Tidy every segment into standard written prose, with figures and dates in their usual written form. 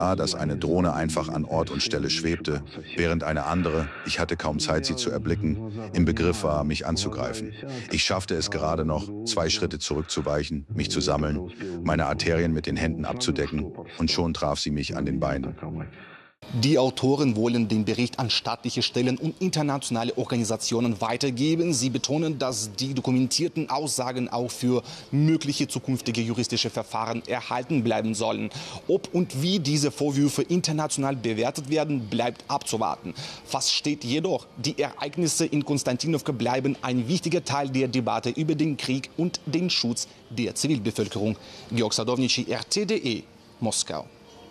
dass eine Drohne einfach an Ort und Stelle schwebte, während eine andere, ich hatte kaum Zeit, sie zu erblicken, im Begriff war, mich anzugreifen. Ich schaffte es gerade noch, 2 Schritte zurückzuweichen, mich zu sammeln, meine Arterien mit den Händen abzudecken, und schon traf sie mich an den Beinen. Die Autoren wollen den Bericht an staatliche Stellen und internationale Organisationen weitergeben. Sie betonen, dass die dokumentierten Aussagen auch für mögliche zukünftige juristische Verfahren erhalten bleiben sollen. Ob und wie diese Vorwürfe international bewertet werden, bleibt abzuwarten. Fast steht jedoch, die Ereignisse in Konstantinowka bleiben ein wichtiger Teil der Debatte über den Krieg und den Schutz der Zivilbevölkerung. Georg Sadownici, RT.de, Moskau.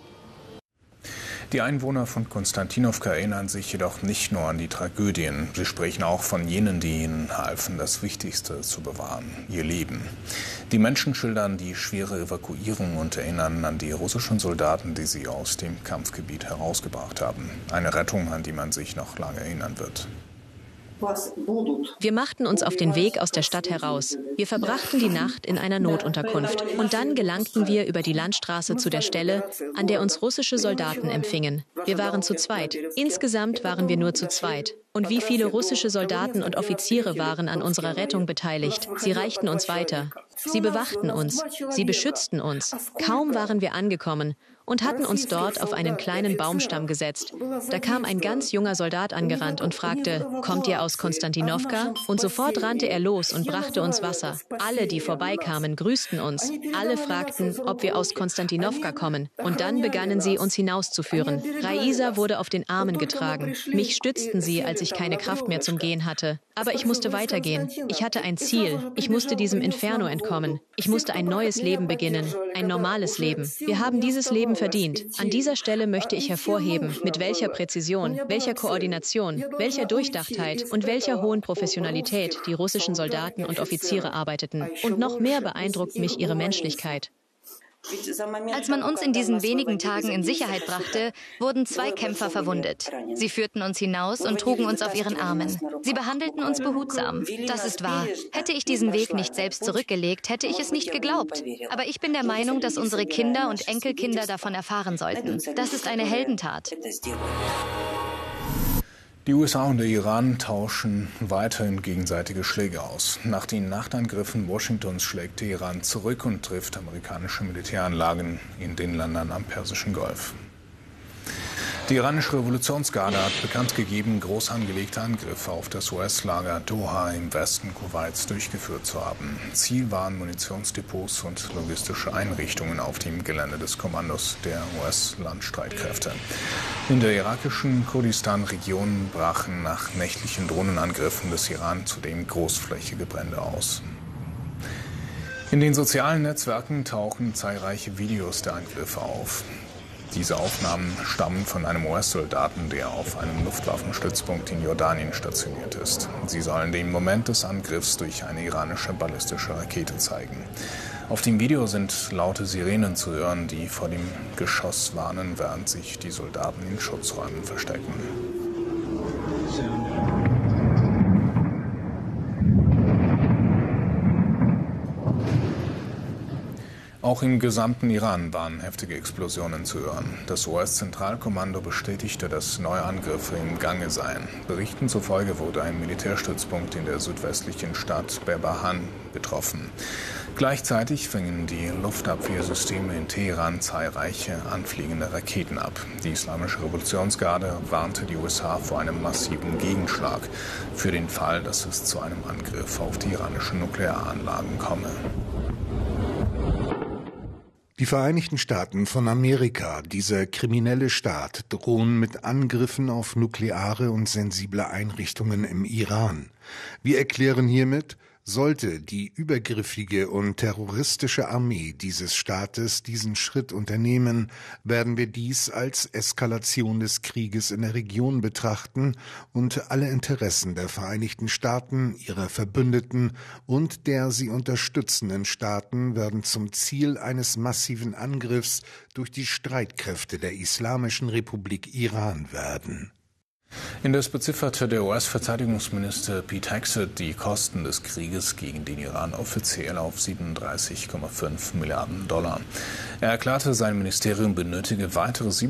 Die Einwohner von Konstantinowka erinnern sich jedoch nicht nur an die Tragödien. Sie sprechen auch von jenen, die ihnen halfen, das Wichtigste zu bewahren, ihr Leben. Die Menschen schildern die schwere Evakuierung und erinnern an die russischen Soldaten, die sie aus dem Kampfgebiet herausgebracht haben. Eine Rettung, an die man sich noch lange erinnern wird. Wir machten uns auf den Weg aus der Stadt heraus. Wir verbrachten die Nacht in einer Notunterkunft. Und dann gelangten wir über die Landstraße zu der Stelle, an der uns russische Soldaten empfingen. Wir waren zu zweit. Insgesamt waren wir nur zu zweit. Und wie viele russische Soldaten und Offiziere waren an unserer Rettung beteiligt. Sie reichten uns weiter. Sie bewachten uns. Sie beschützten uns. Kaum waren wir angekommen und hatten uns dort auf einen kleinen Baumstamm gesetzt. Da kam ein ganz junger Soldat angerannt und fragte, kommt ihr aus Konstantinowka? Und sofort rannte er los und brachte uns Wasser. Alle, die vorbeikamen, grüßten uns. Alle fragten, ob wir aus Konstantinowka kommen. Und dann begannen sie, uns hinauszuführen. Raisa wurde auf den Armen getragen. Mich stützten sie, als ich keine Kraft mehr zum Gehen hatte. Aber ich musste weitergehen. Ich hatte ein Ziel. Ich musste diesem Inferno entkommen. Ich musste ein neues Leben beginnen. Ein normales Leben. Wir haben dieses Leben verdient. An dieser Stelle möchte ich hervorheben, mit welcher Präzision, welcher Koordination, welcher Durchdachtheit und welcher hohen Professionalität die russischen Soldaten und Offiziere arbeiteten. Und noch mehr beeindruckt mich ihre Menschlichkeit. Als man uns in diesen wenigen Tagen in Sicherheit brachte, wurden 2 Kämpfer verwundet. Sie führten uns hinaus und trugen uns auf ihren Armen. Sie behandelten uns behutsam. Das ist wahr. Hätte ich diesen Weg nicht selbst zurückgelegt, hätte ich es nicht geglaubt. Aber ich bin der Meinung, dass unsere Kinder und Enkelkinder davon erfahren sollten. Das ist eine Heldentat. Die USA und der Iran tauschen weiterhin gegenseitige Schläge aus. Nach den Nachtangriffen Washingtons schlägt der Iran zurück und trifft amerikanische Militäranlagen in den Ländern am Persischen Golf. Die iranische Revolutionsgarde hat bekannt gegeben, groß angelegte Angriffe auf das US-Lager Doha im Westen Kuwaits durchgeführt zu haben. Ziel waren Munitionsdepots und logistische Einrichtungen auf dem Gelände des Kommandos der US-Landstreitkräfte. In der irakischen Kurdistan-Region brachen nach nächtlichen Drohnenangriffen des Iran zudem großflächige Brände aus. In den sozialen Netzwerken tauchen zahlreiche Videos der Angriffe auf. Diese Aufnahmen stammen von einem US-Soldaten, der auf einem Luftwaffenstützpunkt in Jordanien stationiert ist. Sie sollen den Moment des Angriffs durch eine iranische ballistische Rakete zeigen. Auf dem Video sind laute Sirenen zu hören, die vor dem Geschoss warnen, während sich die Soldaten in Schutzräumen verstecken. Auch im gesamten Iran waren heftige Explosionen zu hören. Das US-Zentralkommando bestätigte, dass neue Angriffe im Gange seien. Berichten zufolge wurde ein Militärstützpunkt in der südwestlichen Stadt Bebahan betroffen. Gleichzeitig fingen die Luftabwehrsysteme in Teheran zahlreiche anfliegende Raketen ab. Die Islamische Revolutionsgarde warnte die USA vor einem massiven Gegenschlag für den Fall, dass es zu einem Angriff auf die iranischen Nuklearanlagen komme. Die Vereinigten Staaten von Amerika, dieser kriminelle Staat, drohen mit Angriffen auf nukleare und sensible Einrichtungen im Iran. Wir erklären hiermit, sollte die übergriffige und terroristische Armee dieses Staates diesen Schritt unternehmen, werden wir dies als Eskalation des Krieges in der Region betrachten und alle Interessen der Vereinigten Staaten, ihrer Verbündeten und der sie unterstützenden Staaten werden zum Ziel eines massiven Angriffs durch die Streitkräfte der Islamischen Republik Iran werden. Indes bezifferte der US-Verteidigungsminister Pete Hegseth die Kosten des Krieges gegen den Iran offiziell auf 37,5 Milliarden $. Er erklärte, sein Ministerium benötige weitere